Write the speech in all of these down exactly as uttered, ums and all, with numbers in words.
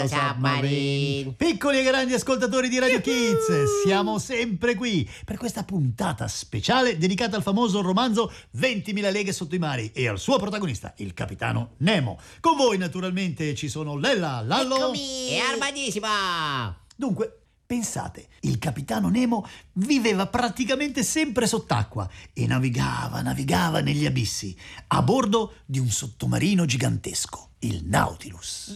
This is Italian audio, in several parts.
Submarine. Piccoli e grandi ascoltatori di Radio Kids, siamo sempre qui per questa puntata speciale dedicata al famoso romanzo ventimila leghe sotto i mari e al suo protagonista, il capitano Nemo. Con voi naturalmente ci sono Lella, Lallo Eccomi. E Armadissima. Dunque, pensate, il capitano Nemo viveva praticamente sempre sott'acqua e navigava, navigava negli abissi a bordo di un sottomarino gigantesco, il Nautilus.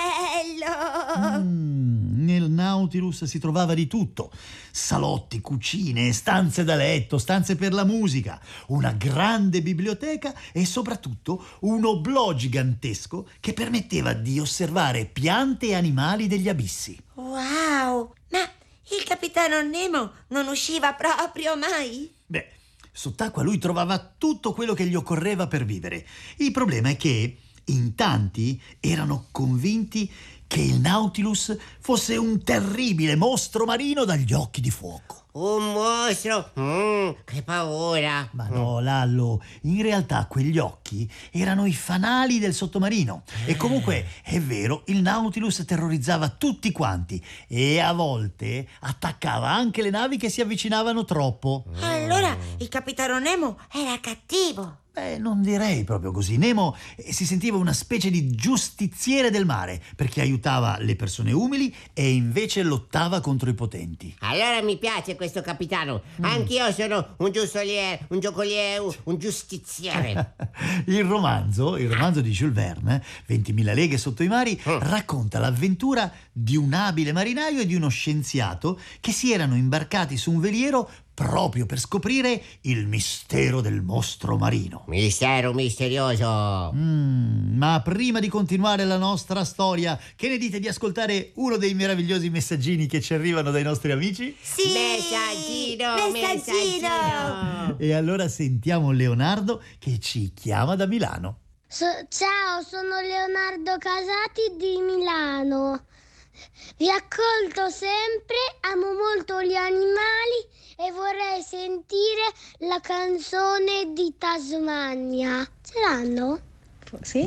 Bello! Mm, nel Nautilus si trovava di tutto: salotti, cucine, stanze da letto, stanze per la musica, una grande biblioteca e soprattutto un oblò gigantesco che permetteva di osservare piante e animali degli abissi. Wow! Ma il capitano Nemo non usciva proprio mai? Beh, sott'acqua lui trovava tutto quello che gli occorreva per vivere. Il problema è che in tanti erano convinti che il Nautilus fosse un terribile mostro marino dagli occhi di fuoco. Un mostro? Mm, che paura! Ma no, Lallo, in realtà quegli occhi erano i fanali del sottomarino. E comunque, è vero, il Nautilus terrorizzava tutti quanti e a volte attaccava anche le navi che si avvicinavano troppo. Allora il capitano Nemo era cattivo. Beh, non direi proprio così. Nemo eh, si sentiva una specie di giustiziere del mare, perché aiutava le persone umili e invece lottava contro i potenti. Allora mi piace questo capitano. Mm. Anch'io sono un giustoliere, un giocoliere, un giustiziere. Il romanzo, il romanzo di Jules Verne, ventimila leghe sotto i mari, Mm. racconta l'avventura di un abile marinaio e di uno scienziato che si erano imbarcati su un veliero proprio per scoprire il mistero del mostro marino. Mistero misterioso. Mm, ma prima di continuare la nostra storia, che ne dite di ascoltare uno dei meravigliosi messaggini che ci arrivano dai nostri amici? Sì! Messaggino, Messaggino! messaggino. E allora sentiamo Leonardo che ci chiama da Milano. So- ciao, sono Leonardo Casati di Milano. Vi ascolto sempre, amo molto gli animali e vorrei sentire la canzone di Tasmania. Ce l'hanno? Sì?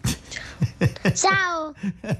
Ciao!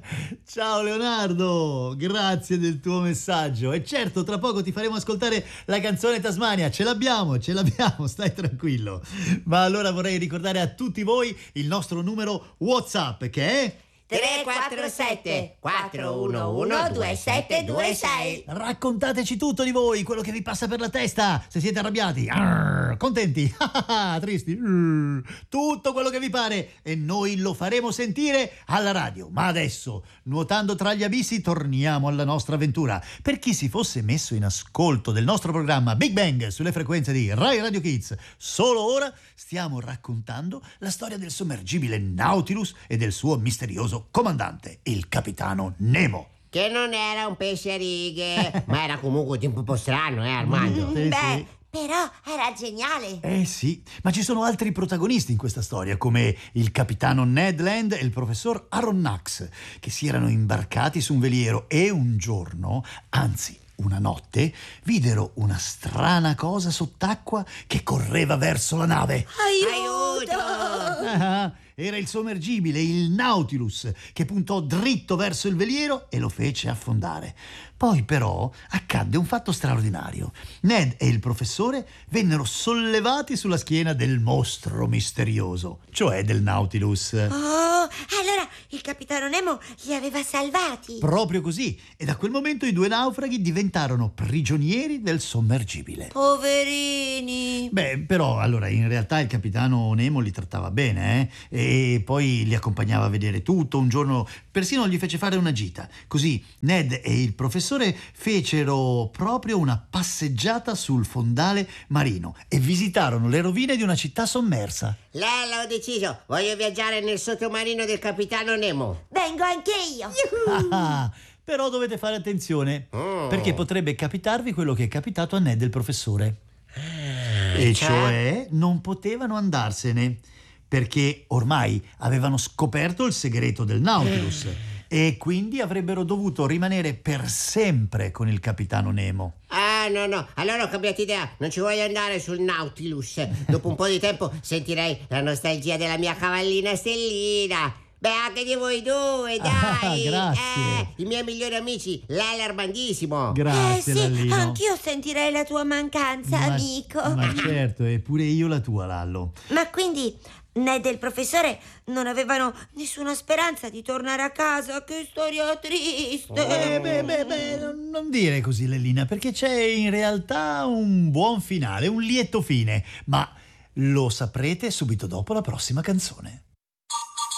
Ciao Leonardo, grazie del tuo messaggio. E certo, tra poco ti faremo ascoltare la canzone Tasmania. Ce l'abbiamo, ce l'abbiamo, stai tranquillo. Ma allora vorrei ricordare a tutti voi il nostro numero WhatsApp, che è tre quattro sette quattro uno uno due sette due sei. raccontateci tutto di voi, quello che vi passa per la testa, se siete arrabbiati, arr, contenti, tristi, arr, tutto quello che vi pare e noi lo faremo sentire alla radio. Ma adesso, nuotando tra gli abissi, torniamo alla nostra avventura. Per chi si fosse messo in ascolto del nostro programma Big Bang sulle frequenze di Rai Radio Kids, solo ora stiamo raccontando la storia del sommergibile Nautilus e del suo misterioso comandante, il capitano Nemo. Che non era un pesce a righe, ma era comunque un po' strano, eh Armando? Sì, Beh, sì. però era geniale. Eh sì, ma ci sono altri protagonisti in questa storia, come il capitano Ned Land e il professor Aronnax, che si erano imbarcati su un veliero e un giorno, anzi una notte, videro una strana cosa sott'acqua che correva verso la nave. Aiuto! Ah, era il sommergibile, il Nautilus, che puntò dritto verso il veliero e lo fece affondare. Poi però accadde un fatto straordinario. Ned e il professore vennero sollevati sulla schiena del mostro misterioso, cioè del Nautilus. Oh, allora il capitano Nemo li aveva salvati. Proprio così, e da quel momento i due naufraghi diventarono prigionieri del sommergibile. Poverini. Beh, però, allora, in realtà il capitano Nemo li trattava bene, eh? E poi li accompagnava a vedere tutto. Un giorno persino gli fece fare una gita. Così Ned e il professore fecero proprio una passeggiata sul fondale marino e visitarono le rovine di una città sommersa. Lella, ho deciso, voglio viaggiare nel sottomarino del capitano Nemo. Vengo anche io. Ah, però dovete fare attenzione, Mm. perché potrebbe capitarvi quello che è capitato a Ned e il professore. Ah, E cioè non potevano andarsene, perché ormai avevano scoperto il segreto del Nautilus e quindi avrebbero dovuto rimanere per sempre con il capitano Nemo. Ah, no, no, allora ho cambiato idea, non ci voglio andare sul Nautilus. Dopo un po' di tempo sentirei la nostalgia della mia cavallina stellina. Beh, anche di voi due, Ah, dai! grazie. Eh, i miei migliori amici, l'allarmandissimo! Grazie, eh sì, Lallino. anch'io sentirei la tua mancanza, Ma- amico. Ma certo, e pure io la tua, Lallo. Ma quindi Ned e il professore non avevano nessuna speranza di tornare a casa? Che storia triste! Eh, beh, beh, beh, non- non dire così, Lellina, perché c'è in realtà un buon finale, un lieto fine, ma lo saprete subito dopo la prossima canzone.